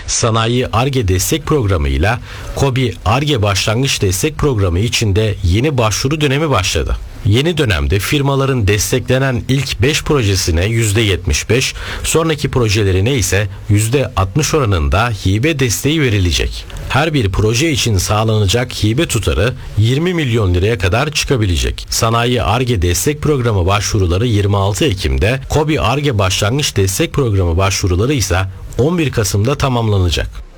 Sanayi Ar-Ge Destek Programı ile KOBİ Ar-Ge Başlangıç Destek Programı içinde yeni başvuru dönemi başladı. Yeni dönemde firmaların desteklenen ilk 5 projesine %75, sonraki projelerine ise %60 oranında hibe desteği verilecek. Her bir proje için sağlanacak hibe tutarı 20 milyon liraya kadar çıkabilecek. Sanayi Ar-Ge Destek Programı başvuruları 26 Ekim'de, KOBİ Ar-Ge Başlangıç Destek Programı başvuruları ise 11 Kasım'da tamamlanacak.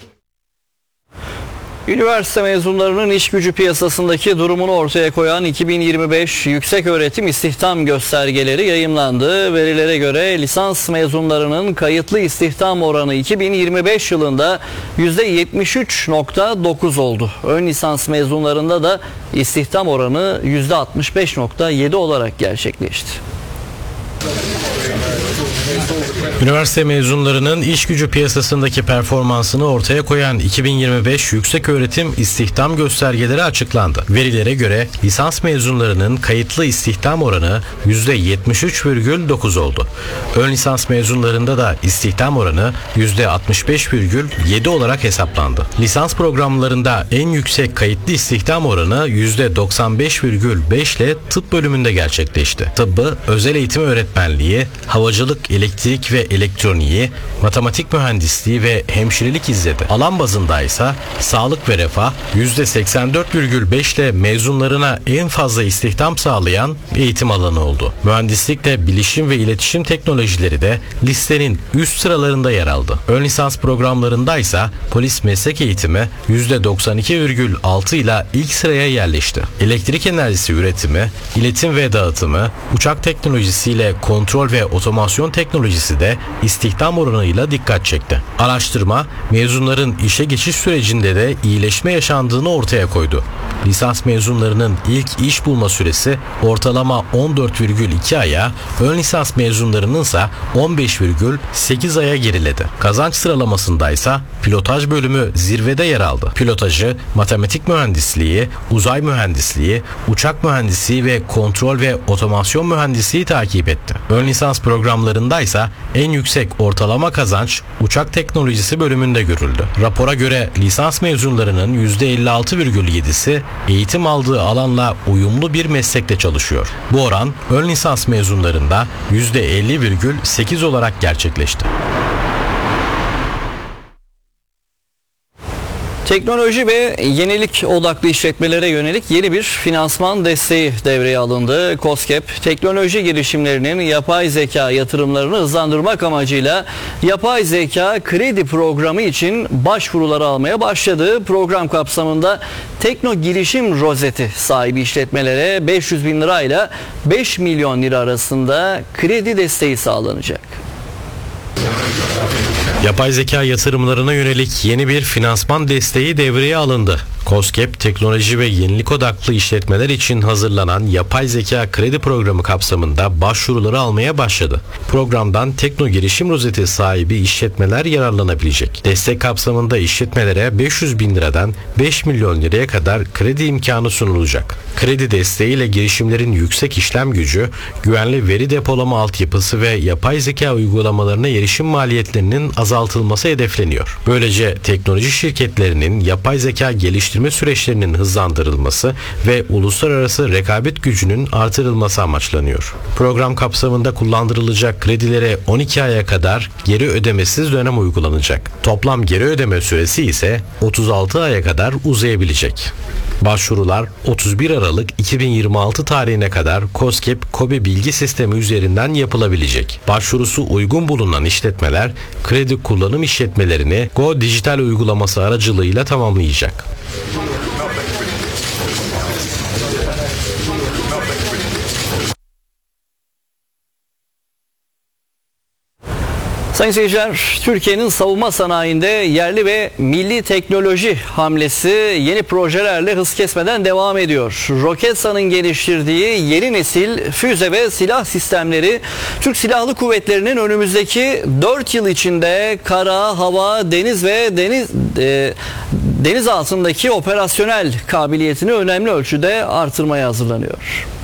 Üniversite mezunlarının iş gücü piyasasındaki durumunu ortaya koyan 2025 Yükseköğretim İstihdam Göstergeleri yayımlandı. Verilere göre lisans mezunlarının kayıtlı istihdam oranı 2025 yılında %73.9 oldu. Ön lisans mezunlarında da istihdam oranı %65.7 olarak gerçekleşti. Üniversite mezunlarının iş gücü piyasasındaki performansını ortaya koyan 2025 Yükseköğretim İstihdam Göstergeleri açıklandı. Verilere göre lisans mezunlarının kayıtlı istihdam oranı %73,9 oldu. Ön lisans mezunlarında da istihdam oranı %65,7 olarak hesaplandı. Lisans programlarında en yüksek kayıtlı istihdam oranı %95,5 ile tıp bölümünde gerçekleşti. Tıbbı, özel eğitim öğretmenliği, havacılık, elektrik ve elektroniği, matematik mühendisliği ve hemşirelik izledi. Alan bazında ise sağlık ve refah %84,5 ile mezunlarına en fazla istihdam sağlayan eğitim alanı oldu. Mühendislikle bilişim ve iletişim teknolojileri de listenin üst sıralarında yer aldı. Ön lisans programlarında ise polis meslek eğitimi %92,6 ile ilk sıraya yerleşti. Elektrik enerjisi üretimi, iletim ve dağıtımı, uçak teknolojisiyle kontrol ve otomasyon teknolojisi de istihdam oranıyla dikkat çekti. Araştırma, mezunların işe geçiş sürecinde de iyileşme yaşandığını ortaya koydu. Lisans mezunlarının ilk iş bulma süresi ortalama 14,2 aya, ön lisans mezunlarının ise 15,8 aya geriledi. Kazanç sıralamasında ise pilotaj bölümü zirvede yer aldı. Pilotajı, matematik mühendisliği, uzay mühendisliği, uçak mühendisliği ve kontrol ve otomasyon mühendisliği takip etti. Ön lisans programlarında ise en yüksek ortalama kazanç uçak teknolojisi bölümünde görüldü. Rapora göre lisans mezunlarının %56,7'si eğitim aldığı alanla uyumlu bir meslekte çalışıyor. Bu oran ön lisans mezunlarında %50,8 olarak gerçekleşti. Teknoloji ve yenilik odaklı işletmelere yönelik yeni bir finansman desteği devreye alındı. KOSGEB, teknoloji girişimlerinin yapay zeka yatırımlarını hızlandırmak amacıyla yapay zeka kredi programı için başvuruları almaya başladı. Program kapsamında Tekno Girişim Rozeti sahibi işletmelere 500 bin lirayla 5 milyon lira arasında kredi desteği sağlanacak. Yapay zeka yatırımlarına yönelik yeni bir finansman desteği devreye alındı. KOSGEB, teknoloji ve yenilik odaklı işletmeler için hazırlanan yapay zeka kredi programı kapsamında başvuruları almaya başladı. Programdan Tekno Girişim Rozeti sahibi işletmeler yararlanabilecek. Destek kapsamında işletmelere 500 bin liradan 5 milyon liraya kadar kredi imkanı sunulacak. Kredi desteğiyle girişimlerin yüksek işlem gücü, güvenli veri depolama altyapısı ve yapay zeka uygulamalarına erişim maliyetlerinin azaltılması hedefleniyor. Böylece teknoloji şirketlerinin yapay zeka geliştirme süreçlerinin hızlandırılması ve uluslararası rekabet gücünün artırılması amaçlanıyor. Program kapsamında kullandırılacak kredilere 12 aya kadar geri ödemesiz dönem uygulanacak. Toplam geri ödeme süresi ise 36 aya kadar uzayabilecek. Başvurular 31 Aralık 2026 tarihine kadar KOSGEB KOBİ bilgi sistemi üzerinden yapılabilecek. Başvurusu uygun bulunan işletmeler kredi kullanım işletmelerini Go Dijital uygulaması aracılığıyla tamamlayacak. Sayın seyirciler, Türkiye'nin savunma sanayinde yerli ve milli teknoloji hamlesi yeni projelerle hız kesmeden devam ediyor. Roketsan'ın geliştirdiği yeni nesil füze ve silah sistemleri Türk Silahlı Kuvvetleri'nin önümüzdeki 4 yıl içinde kara, hava, deniz ve deniz altındaki operasyonel kabiliyetini önemli ölçüde artırmaya hazırlanıyor.